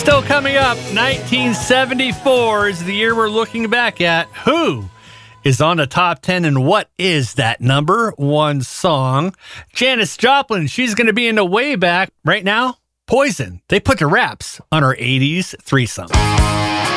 Still coming up, 1974 is the year we're looking back at. Who is on the top 10 and what is that number one song? Janis Joplin, she's going to be in the way back right now. Poison, they put the raps on her 80s threesome.